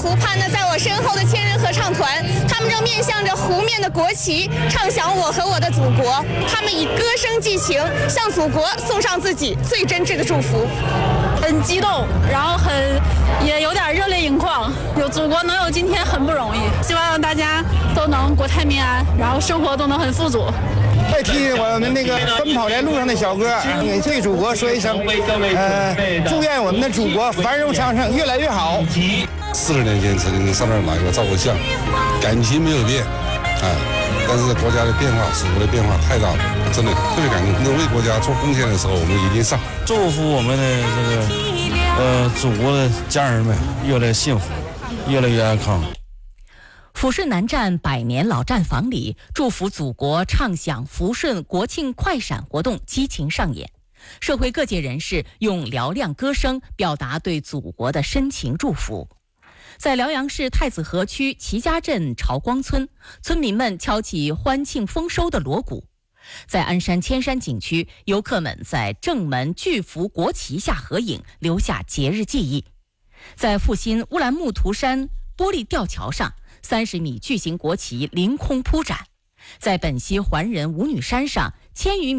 湖畔呢，在我身后的千人合唱团，他们正面向着湖面的国旗，唱响我和我的祖国。他们以歌声寄情，向祖国送上自己最真挚的祝福。 很激动，然后也有点热泪盈眶。有祖国能有今天很不容易，希望大家都能国泰民安，然后生活都能很富足。 代替我们那个奔跑在路上的小哥，对祖国说一声，祝愿我们的祖国繁荣昌盛，越来越好。 40年前曾经上那儿来过照过相，感情没有变，但是国家的变化，祖国的变化太大了，真的特别感动。能为国家做贡献的时候，我们一定上。 祝福我们的这个祖国的家人们越来越幸福，越来越安康。 抚顺南站100年老站房里，祝福祖国唱响抚顺国庆快闪活动激情上演，社会各界人士用嘹亮歌声表达对祖国的深情祝福。在辽阳市太子河区齐家镇朝光村，村民们敲起欢庆丰收的锣鼓。在鞍山千山景区，游客们在正门巨幅国旗下合影，留下节日记忆。在阜新乌兰木图山玻璃吊桥上，30米巨型国旗凌空铺展。在本溪环仁舞女山上，1000余